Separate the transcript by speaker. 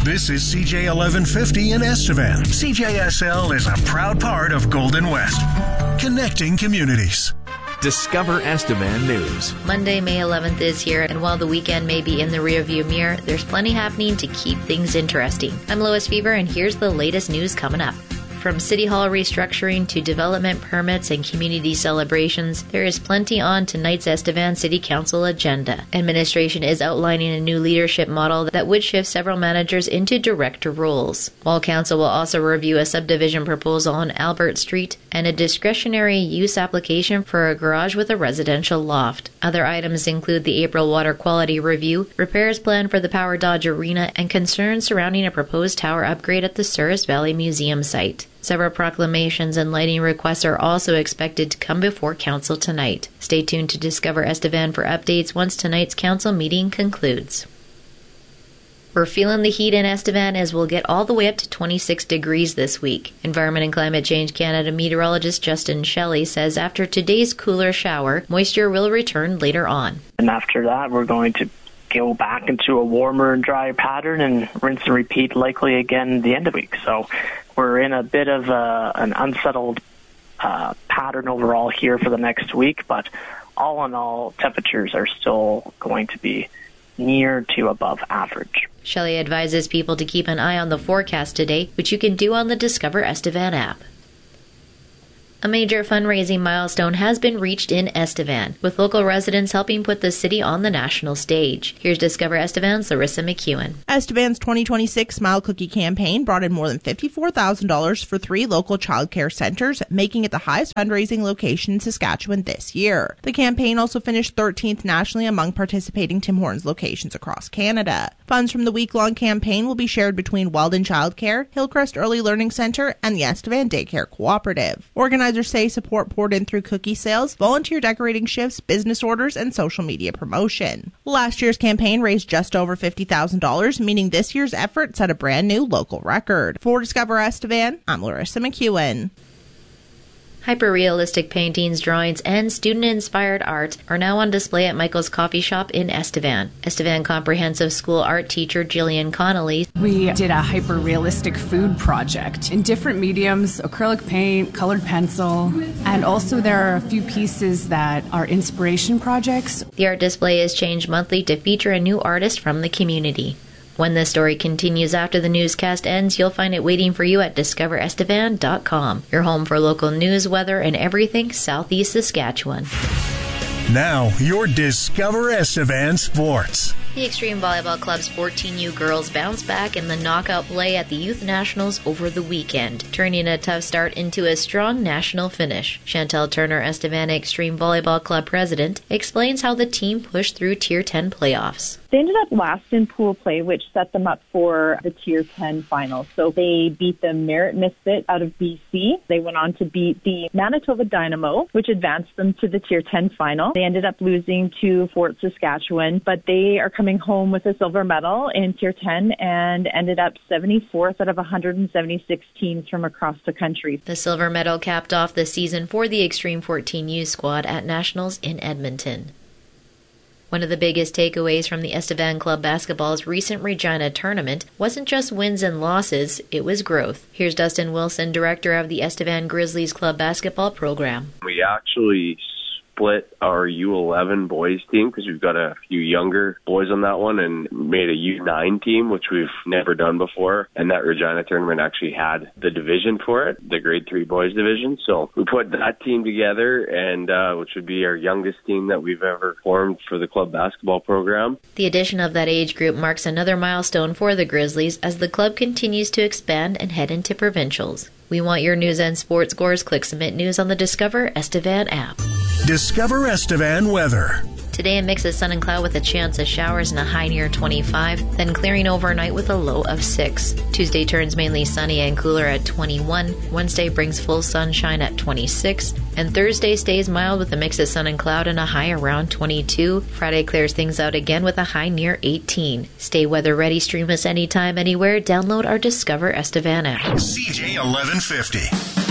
Speaker 1: This is CJ 1150 in Estevan. CJSL is a proud part of Golden West, connecting communities.
Speaker 2: Discover Estevan News.
Speaker 3: Monday, May 11th is here, and while the weekend may be in the rearview mirror, there's plenty happening to keep things interesting. I'm Lois Fever, and here's the latest news coming up. From City Hall restructuring to development permits and community celebrations, there is plenty on tonight's Estevan City Council agenda. Administration is outlining a new leadership model that would shift several managers into director roles. While Council will also review a subdivision proposal on Albert Street and a discretionary use application for a garage with a residential loft. Other items include the April water quality review, repairs plan for the Power Dodge Arena, and concerns surrounding a proposed tower upgrade at the Souris Valley Museum site. Several proclamations and lighting requests are also expected to come before Council tonight. Stay tuned to Discover Estevan for updates once tonight's Council meeting concludes. We're feeling the heat in Estevan as we'll get all the way up to 26 degrees this week. Environment and Climate Change Canada meteorologist Justin Shelley says after today's cooler shower, moisture will return later on.
Speaker 4: And after that, we're going to go back into a warmer and drier pattern and rinse and repeat likely again the end of the week. So we're in a bit of an unsettled pattern overall here for the next week, but all in all, temperatures are still going to be near to above average.
Speaker 3: Shelley advises people to keep an eye on the forecast today, which you can do on the Discover Estevan app. A major fundraising milestone has been reached in Estevan, with local residents helping put the city on the national stage. Here's Discover Estevan's Larissa McEwen.
Speaker 5: Estevan's 2026 Smile Cookie campaign brought in more than $54,000 for 3 local childcare centers, making it the highest fundraising location in Saskatchewan this year. The campaign also finished 13th nationally among participating Tim Hortons locations across Canada. Funds from the week-long campaign will be shared between Weldon Childcare, Hillcrest Early Learning Center, and the Estevan Daycare Cooperative. Organizers say support poured in through cookie sales, volunteer decorating shifts, business orders, and social media promotion. Last year's campaign raised just over $50,000, meaning this year's effort set a brand new local record. For Discover Estevan, I'm Larissa McEwen.
Speaker 3: Hyper-realistic paintings, drawings, and student-inspired art are now on display at Michael's Coffee Shop in Estevan. Estevan Comprehensive School art teacher Jillian Connolly.
Speaker 6: We did a hyper-realistic food project in different mediums, acrylic paint, colored pencil, and also there are a few pieces that are inspiration projects.
Speaker 3: The art display is changed monthly to feature a new artist from the community. When the story continues after the newscast ends, you'll find it waiting for you at discoverestevan.com, your home for local news, weather, and everything Southeast Saskatchewan.
Speaker 1: Now, your Discover Estevan Sports.
Speaker 3: The Extreme Volleyball Club's 14U girls bounced back in the knockout play at the Youth Nationals over the weekend, turning a tough start into a strong national finish. Chantel Turner, Estevan Extreme Volleyball Club president, explains how the team pushed through Tier 10 playoffs.
Speaker 7: They ended up last in pool play, which set them up for the Tier 10 finals. So they beat the Merritt Misfit out of BC. They went on to beat the Manitoba Dynamo, which advanced them to the Tier 10 final. They ended up losing to Fort Saskatchewan, but they are coming home with a silver medal in Tier 10 and ended up 74th out of 176 teams from across the country.
Speaker 3: The silver medal capped off the season for the Extreme 14U squad at Nationals in Edmonton. One of the biggest takeaways from the Estevan Club Basketball's recent Regina tournament wasn't just wins and losses, it was growth. Here's Dustin Wilson, director of the Estevan Grizzlies Club Basketball program.
Speaker 8: We actually split our U11 boys team because we've got a few younger boys on that one and made a U9 team, which we've never done before. And that Regina tournament actually had the division for it, the grade 3 boys division. So we put that team together, and which would be our youngest team that we've ever formed for the club basketball program.
Speaker 3: The addition of that age group marks another milestone for the Grizzlies as the club continues to expand and head into provincials. We want your news and sports scores. Click Submit News on the Discover Estevan app.
Speaker 1: Discover Estevan weather.
Speaker 3: Today, a mix of sun and cloud with a chance of showers and a high near 25, then clearing overnight with a low of 6. Tuesday turns mainly sunny and cooler at 21. Wednesday brings full sunshine at 26. And Thursday stays mild with a mix of sun and cloud and a high around 22. Friday clears things out again with a high near 18. Stay weather ready. Stream us anytime, anywhere. Download our Discover Estevan app.
Speaker 1: CJ 1150.